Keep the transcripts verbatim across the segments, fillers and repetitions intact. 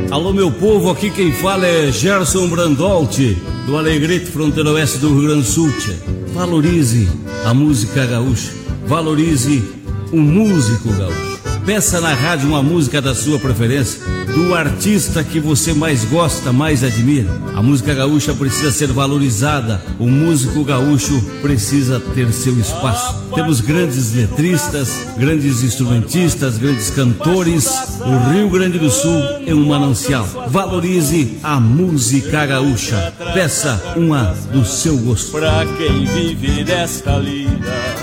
Alô, meu povo, aqui quem fala é Gerson Brandolte, do Alegrete, fronteira oeste do Rio Grande do Sul. Valorize a música gaúcha, valorize o músico gaúcho. Peça na rádio uma música da sua preferência, do artista que você mais gosta, mais admira. A música gaúcha precisa ser valorizada, o músico gaúcho precisa ter seu espaço. Temos grandes letristas, grandes instrumentistas, grandes cantores. O Rio Grande do Sul é um manancial. Valorize a música gaúcha. Peça uma do seu gosto. Pra quem vive desta lida.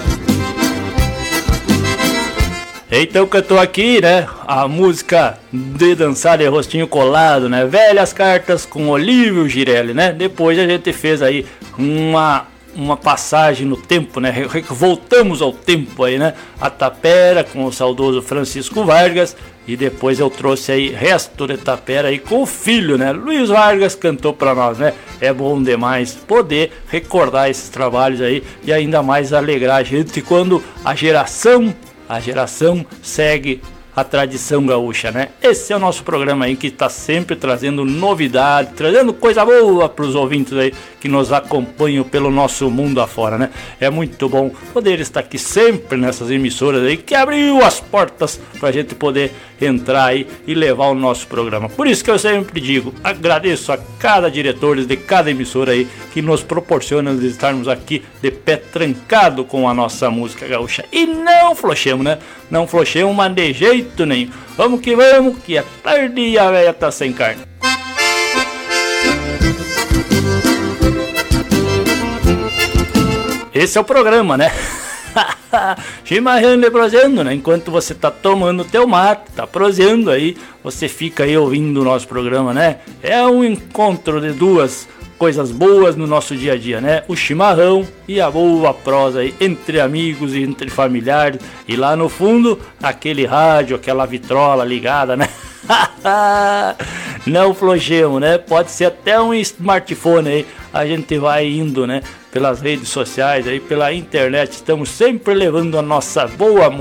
Então cantou aqui, né, a música de dançar de rostinho colado, né, Velhas Cartas com Olívio Girelli, né. Depois a gente fez aí uma, uma passagem no tempo, né, voltamos ao tempo aí, né, a Tapera com o saudoso Francisco Vargas. E depois eu trouxe aí Resto de Tapera aí com o filho, né, Luiz Vargas cantou pra nós, né. É bom demais poder recordar esses trabalhos aí e ainda mais alegrar a gente quando a geração A geração segue a tradição gaúcha, né? Esse é o nosso programa aí que está sempre trazendo novidade, trazendo coisa boa para os ouvintes aí que nos acompanham pelo nosso mundo afora, né? É muito bom poder estar aqui sempre nessas emissoras aí que abriu as portas para a gente poder entrar aí e levar o nosso programa. Por isso que eu sempre digo, agradeço a cada diretor de cada emissora aí que nos proporciona de estarmos aqui de pé trancado com a nossa música gaúcha. E não flochemos, né? Não flochemos, mas de jeito nenhum. Vamos que vamos, que é tarde e a velha tá sem carne. Esse é o programa, né? Chimarrando e proseando, né? Enquanto você tá tomando teu mate, tá proseando aí, você fica aí ouvindo o nosso programa, né? É um encontro de duas coisas boas no nosso dia a dia, né? O chimarrão e a boa prosa aí entre amigos e entre familiares. E lá no fundo, aquele rádio, aquela vitrola ligada, né? Não flochemos, né? Pode ser até um smartphone aí. A gente vai indo, né? Pelas redes sociais aí, pela internet. Estamos sempre levando a nossa boa